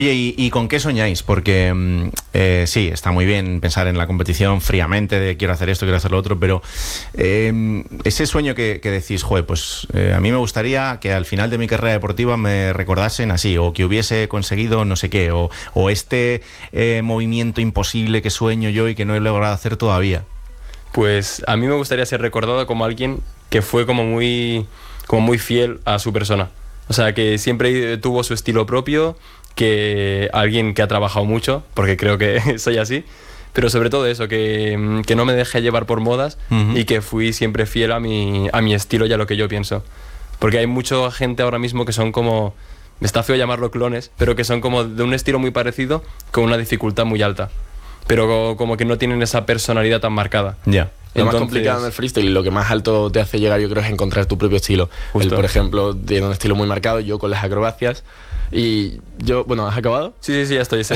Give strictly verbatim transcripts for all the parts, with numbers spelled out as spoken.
¿Y, ¿Y con qué soñáis? Porque eh, sí, está muy bien pensar en la competición fríamente de quiero hacer esto, quiero hacer lo otro, pero eh, ese sueño que, que decís, joder, pues eh, a mí me gustaría que al final de mi carrera deportiva me recordasen así, o que hubiese conseguido no sé qué, o, o este eh, movimiento imposible que sueño yo y que no he logrado hacer todavía. Pues a mí me gustaría ser recordado como alguien que fue como muy, como muy fiel a su persona. O sea, que siempre tuvo su estilo propio, que alguien que ha trabajado mucho, porque creo que soy así, pero sobre todo eso, que, que no me dejé llevar por modas uh-huh. y que fui siempre fiel a mi, a mi estilo y a lo que yo pienso. Porque hay mucha gente ahora mismo que son como, me está feo llamarlo clones, pero que son como de un estilo muy parecido con una dificultad muy alta, pero como que no tienen esa personalidad tan marcada. Ya. Yeah. Lo Entonces, más complicado en el freestyle y lo que más alto te hace llegar, yo creo, es encontrar tu propio estilo. Él, por ejemplo, tiene un estilo muy marcado, yo con las acrobacias. Y yo, bueno, ¿has acabado? Sí, sí, sí, ya estoy. Sí.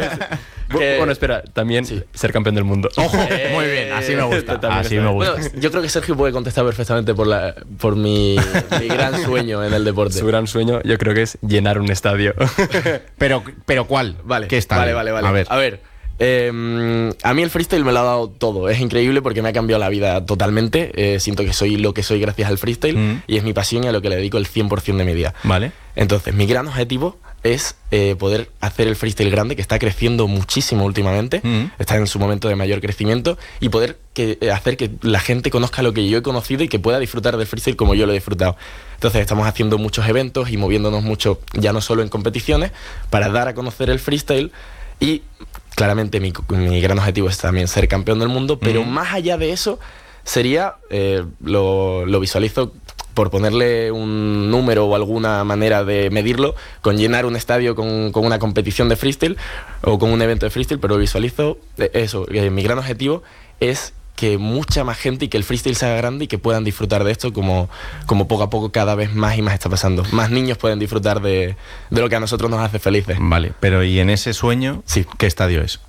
que, bueno, espera, también sí. ser campeón del mundo. ¡Ojo! Eh, muy bien, así me gusta. Así me gusta. Bueno, yo creo que Sergio puede contestar perfectamente por, la, por mi, mi gran sueño en el deporte. Su gran sueño, yo creo que es llenar un estadio. pero, pero ¿cuál? Vale, ¿qué estadio? Vale, vale, vale. A ver. A ver. Eh, a mí el freestyle me lo ha dado todo. Es increíble porque me ha cambiado la vida totalmente. eh, Siento que soy lo que soy gracias al freestyle mm. y es mi pasión y a lo que le dedico el cien por ciento de mi vida. Vale. Entonces mi gran objetivo es eh, poder hacer el freestyle grande, que está creciendo muchísimo últimamente, mm. está en su momento de mayor crecimiento, y poder que, eh, hacer que la gente conozca lo que yo he conocido y que pueda disfrutar del freestyle como yo lo he disfrutado. Entonces estamos haciendo muchos eventos y moviéndonos mucho, ya no solo en competiciones, para dar a conocer el freestyle. Y claramente mi, mi gran objetivo es también ser campeón del mundo, pero mm. más allá de eso sería, eh, lo, lo visualizo por ponerle un número o alguna manera de medirlo, con llenar un estadio con, con una competición de freestyle o con un evento de freestyle, pero visualizo eso, eh, mi gran objetivo es que mucha más gente y que el freestyle sea grande y que puedan disfrutar de esto como, como poco a poco cada vez más y más está pasando. Más niños pueden disfrutar de, de lo que a nosotros nos hace felices. Vale, pero ¿y en ese sueño sí. qué estadio es?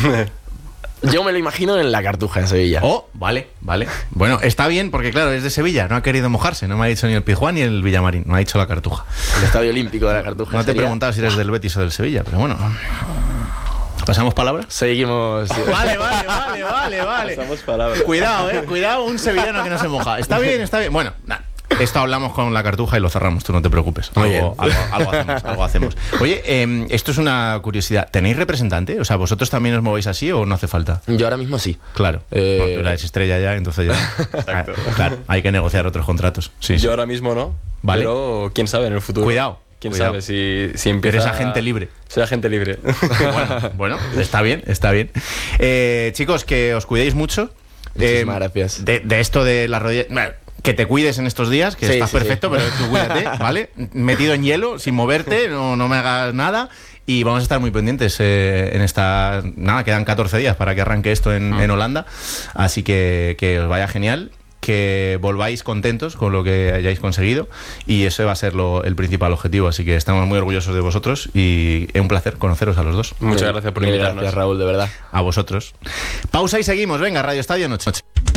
Yo me lo imagino en La Cartuja, en Sevilla. Oh, vale, vale. Bueno, está bien porque claro, es de Sevilla, no ha querido mojarse, no me ha dicho ni el Pijuán ni el Villamarín, me ha dicho La Cartuja. El Estadio Olímpico de La Cartuja. No te he preguntado si eres del Betis o del Sevilla, pero bueno... ¿Pasamos palabra? Seguimos. Vale, vale, vale, vale, vale. Pasamos palabra. Cuidado, eh, cuidado, un sevillano que no se moja. Está bien, está bien. Bueno, nah, esto hablamos con La Cartuja y lo cerramos, tú no te preocupes. Algo, algo, algo, hacemos, algo hacemos. Oye, eh, esto es una curiosidad. ¿Tenéis representante? O sea, ¿vosotros también os movéis así o no hace falta? Yo ahora mismo sí. Claro. Eh... Porque tú eres estrella ya, entonces ya. Exacto. Claro, hay que negociar otros contratos. Sí, Yo sí. ahora mismo no. Vale. Pero quién sabe en el futuro. Cuidado. ¿Quién Cuidado. sabe si, si empieza... Eres agente libre. Soy agente libre. Bueno, bueno, está bien, está bien. Eh, chicos, que os cuidéis mucho. Muchísimas eh, gracias. De, de esto de las rodillas... Bueno, que te cuides en estos días, que sí, estás sí, perfecto, sí. pero tú cuídate, ¿vale? Metido en hielo, sin moverte, no, no me hagas nada. Y vamos a estar muy pendientes eh, en esta... Nada, quedan catorce días para que arranque esto en, mm. en Holanda. Así que que os vaya genial. Que volváis contentos con lo que hayáis conseguido y ese va a ser lo, el principal objetivo, así que estamos muy orgullosos de vosotros y es un placer conoceros a los dos. Muchas Bien. gracias por Bien, invitarnos. Gracias, Raúl, de verdad. A vosotros. Pausa y seguimos, venga, Radio Estadio Noche.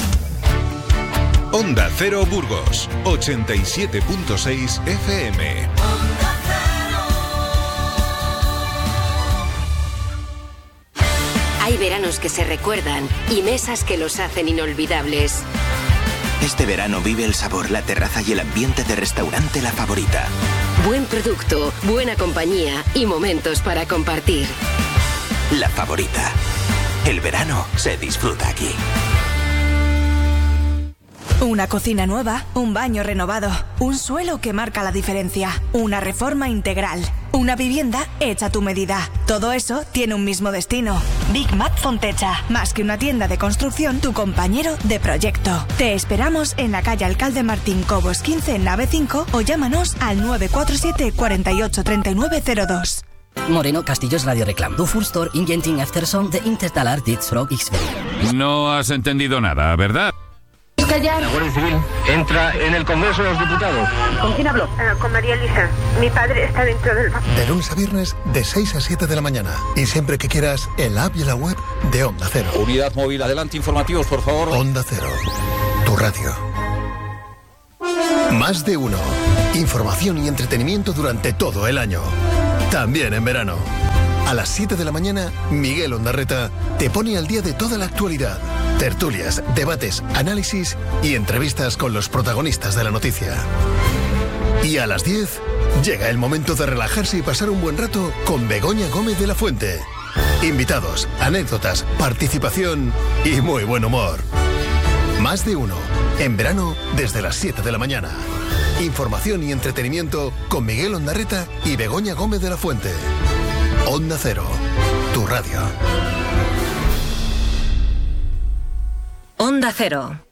Onda Cero Burgos, ochenta y siete punto seis F M. Hay veranos que se recuerdan y mesas que los hacen inolvidables. Este verano vive el sabor, la terraza y el ambiente de Restaurante La Favorita. Buen producto, buena compañía y momentos para compartir. La Favorita. El verano se disfruta aquí. Una cocina nueva, un baño renovado, un suelo que marca la diferencia, una reforma integral, una vivienda hecha a tu medida. Todo eso tiene un mismo destino. Big Mac Fontecha, más que una tienda de construcción, tu compañero de proyecto. Te esperamos en la calle Alcalde Martín Cobos quince en nave cinco o llámanos al nueve cuatro siete, cuatro ocho tres nueve cero dos. Moreno Castillos Radio Reclam. Du Furstor Ingenting Afterson de Intertalar Ditsfrog X V. No has entendido nada, ¿verdad? La Guardia Civil entra en el Congreso de los Diputados. ¿Con quién habló? Uh, con María Elisa. Mi padre está dentro del banco. De lunes a viernes, de seis a siete de la mañana. Y siempre que quieras, en la app y en la web de Onda Cero. Unidad móvil, adelante, informativos, por favor. Onda Cero, tu radio. Más de uno. Información y entretenimiento durante todo el año. también en verano. A las siete de la mañana, Miguel Ondarreta te pone al día de toda la actualidad. Tertulias, debates, análisis y entrevistas con los protagonistas de la noticia. Y a las diez, llega el momento de relajarse y pasar un buen rato con Begoña Gómez de la Fuente. Invitados, anécdotas, participación y muy buen humor. Más de uno, en verano desde las siete de la mañana. Información y entretenimiento con Miguel Ondarreta y Begoña Gómez de la Fuente. Onda Cero, tu radio. Onda Cero.